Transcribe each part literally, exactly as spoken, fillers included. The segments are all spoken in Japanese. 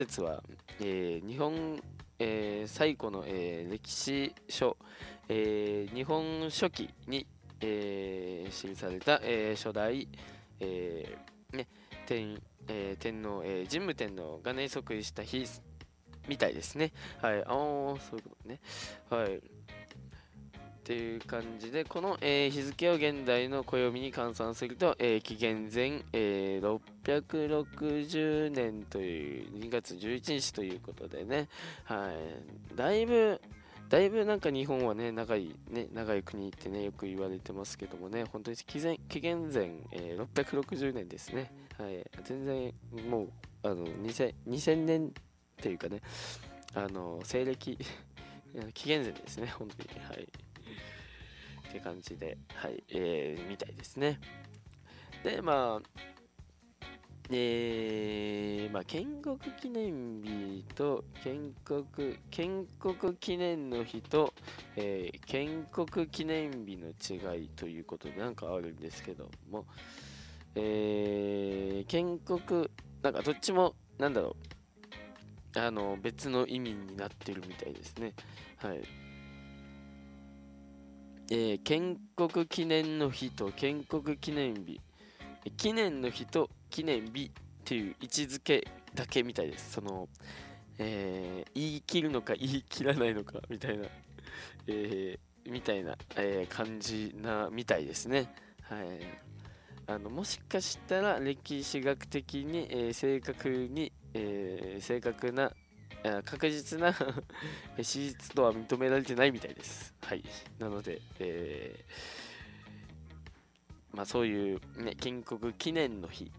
説は、えー日本、えー最古の、えー歴史書、えー日本書紀に、えー記された、えー初代、えーね、天、えー天皇、えー神武天皇がね、即位した日みたいですね。はい。ああ、そういうことね。はい。っていう感じで、この、えー日付を現代の暦に換算すると、えー紀元前、えーろっぴゃくろくじゅうねんというにがつじゅういちにちということでね、はい。だいぶ、だいぶなんか日本はね、長い、ね、長い国ってね、よく言われてますけどもね、本当に紀元紀元前、えーろっぴゃくろくじゅうねんですね。はい。全然、もう、あの、にせん、にせんねんっていうかね、あの、西暦、紀元前ですね、本当に。はい。って感じで、はい、えー、みたいですね。で、まあ、えー、まあ、建国記念日と建国、建国記念の日と、えー建国記念日の違いということでなんかあるんですけども、えー建国、なんかどっちも、なんだろう、あの、別の意味になってるみたいですね。はい。えー建国記念の日と建国記念日、記念の日と記念日っていう位置づけだけみたいです。その、えー言い切るのか言い切らないのかみたいな、えーみたいな、えー感じなみたいですね。はい。あの、もしかしたら歴史学的に、えー正確に、えー正確な、あ確実な史実とは認められてないみたいです。はい。なので、えーまあそういうね、建国記念の日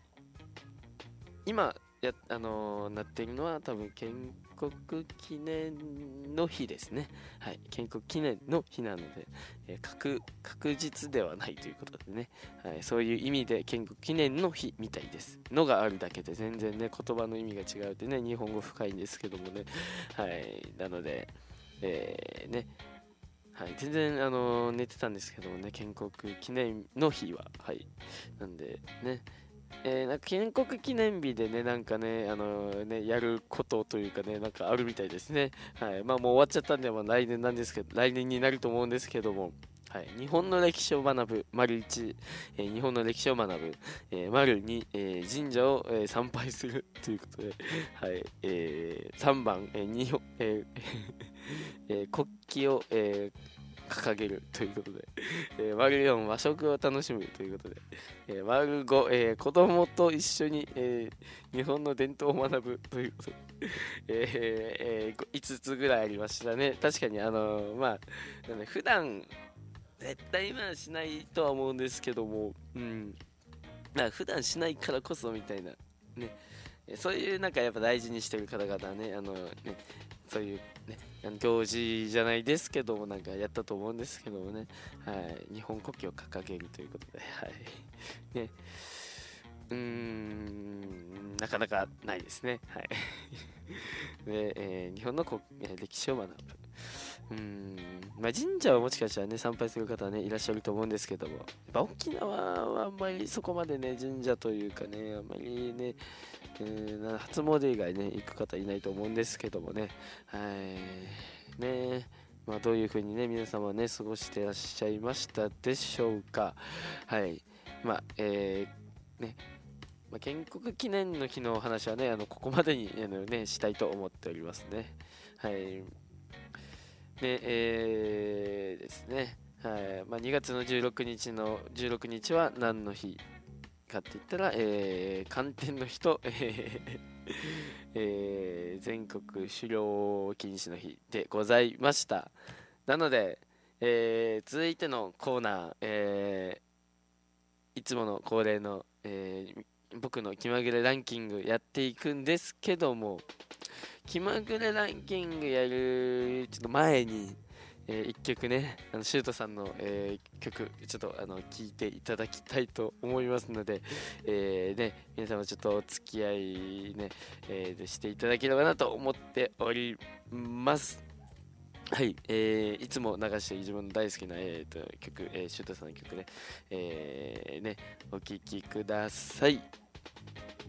今や、あのーなっているのは多分建国記念の日ですね。はい、建国記念の日なので、えー確、確実ではないということでね、はい、そういう意味で建国記念の日みたいです。のがあるだけで全然ね、言葉の意味が違うってね、日本語深いんですけどもね、はい、なので、えーね、はい、全然、あのー寝てたんですけどもね、建国記念の日は、はい、なんでね、えーなんか建国記念日でね、なんかね、あのーね、やることというかね、なんかあるみたいですね。はい。まあもう終わっちゃったんで、まあ来年なんですけど、来年になると思うんですけども、はい。日本の歴史を学ぶ、丸いち、えー日本の歴史を学ぶ、えー、丸に、えー神社を、えー参拝するということで、はい。えー、さんばん、えー、にほえーえー国旗を、えー掲げるということで、えー、丸よん和食を楽しむということで、えー、丸ご、えー、子供と一緒に、えー日本の伝統を学ぶということで、えーえー、いつつぐらいありましたね。確かに、あのーまあ、なんで普段絶対今はしないとは思うんですけども、うん、まあ普段しないからこそみたいな、ね、そういうなんかやっぱ大事にしてる方々はね、あのね、そういうね、あの行事じゃないですけども、なんかやったと思うんですけどもね、はい、日本国旗を掲げるということで、はい、ね、うーん、なかなかないですね、はい。で、えー日本の国、えー歴史を学ぶ。うーん、まあ、神社はもしかしたらね、参拝する方はね、いらっしゃると思うんですけども、やっぱ沖縄はあんまりそこまでね、神社というかね、あんまりね、えーな初詣以外ね、行く方いないと思うんですけどもね、はい、ね、まあ、どういうふうにね、皆様ね、過ごしてらっしゃいましたでしょうか。はい、まあ、えーね、まあ、建国記念の日のお話はね、あのここまでにあの、ね、したいと思っておりますね。はい。で、えーですね。はい。まあ、にがつのじゅうろくにちのじゅうろくにちは何の日かって言ったら、えー、寒天の日と、えーえー全国狩猟禁止の日でございました。なので、えー続いてのコーナー、えーいつもの恒例の、えー僕の気まぐれランキングやっていくんですけども、気まぐれランキングやるちょっと前に、えー、いっきょくね、あのシュートさんの、えー曲、ちょっとあの聴いていただきたいと思いますので、えーね、皆様ちょっとお付き合いね、えーしていただければなと思っております。はい、えーいつも流して自分の大好きな、えーと曲、えーシュートさんの曲ね、えーね、お聴きください。